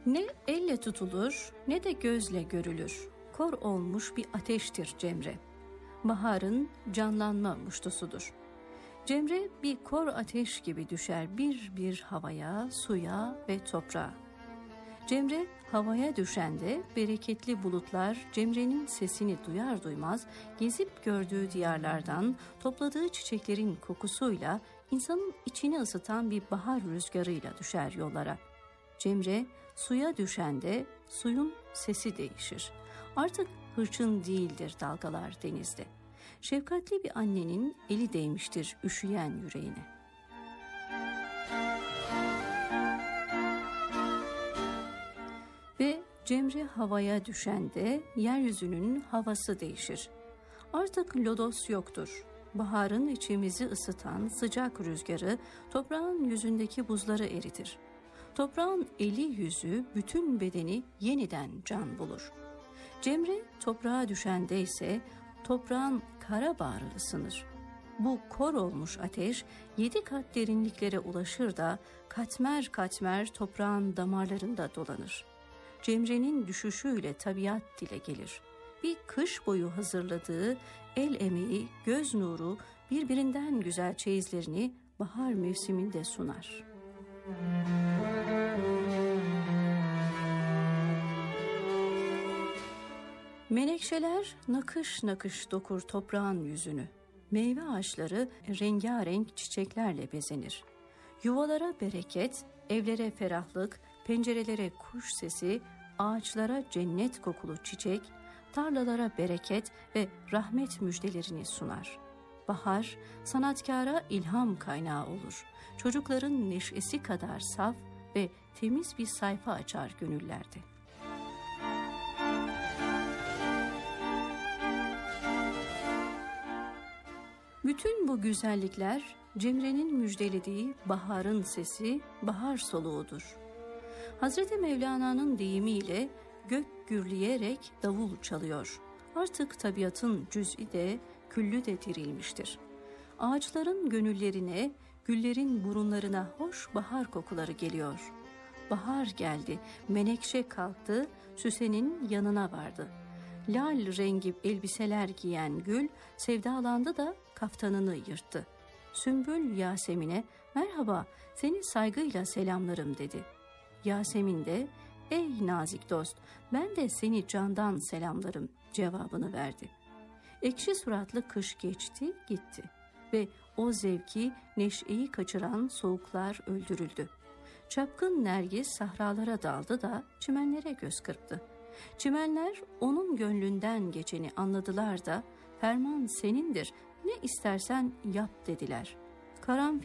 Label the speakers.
Speaker 1: Ne elle tutulur ne de gözle görülür. Kor olmuş bir ateştir Cemre. Baharın canlanma muştusudur. Cemre bir kor ateş gibi düşer bir bir havaya, suya ve toprağa. Cemre havaya düşende bereketli bulutlar Cemre'nin sesini duyar duymaz gezip gördüğü diyarlardan topladığı çiçeklerin kokusuyla insanın içini ısıtan bir bahar rüzgarıyla düşer yollara. Cemre suya düşende suyun sesi değişir. Artık hırçın değildir dalgalar denizde. Şefkatli bir annenin eli değmiştir üşüyen yüreğine. Ve Cemre havaya düşende yeryüzünün havası değişir. Artık lodos yoktur. Baharın içimizi ısıtan sıcak rüzgarı toprağın yüzündeki buzları eritir. Toprağın eli yüzü bütün bedeni yeniden can bulur. Cemre toprağa düşende ise toprağın kara bağrı ısınır. Bu kor olmuş ateş 7 kat derinliklere ulaşır da katmer katmer toprağın damarlarında dolanır. Cemre'nin düşüşüyle tabiat dile gelir. Bir kış boyu hazırladığı el emeği, göz nuru, birbirinden güzel çeyizlerini bahar mevsiminde sunar. Menekşeler nakış nakış dokur toprağın yüzünü. Meyve ağaçları rengarenk çiçeklerle bezenir. Yuvalara bereket, evlere ferahlık, pencerelere kuş sesi, ağaçlara cennet kokulu çiçek, tarlalara bereket ve rahmet müjdelerini sunar. Bahar, sanatkara ilham kaynağı olur. Çocukların neşesi kadar saf ve temiz bir sayfa açar gönüllerde. Bütün bu güzellikler Cemre'nin müjdelediği baharın sesi, bahar soluğudur. Hazreti Mevlana'nın deyimiyle gök gürleyerek davul çalıyor. Artık tabiatın cüz'i de küllü de dirilmiştir. Ağaçların gönüllerine, güllerin burunlarına hoş bahar kokuları geliyor. Bahar geldi, menekşe kalktı, Süsen'in yanına vardı. Lal rengi elbiseler giyen gül sevdalandı da kaftanını yırttı. Sümbül Yasemin'e merhaba seni saygıyla selamlarım dedi. Yasemin de ey nazik dost ben de seni candan selamlarım cevabını verdi. Ekşi suratlı kış geçti gitti ve o zevki neşeyi kaçıran soğuklar öldürüldü. Çapkın Nergis sahralara daldı da çimenlere göz kırptı. Çimenler onun gönlünden geçeni anladılar da ferman senindir ne istersen yap dediler. Karanfil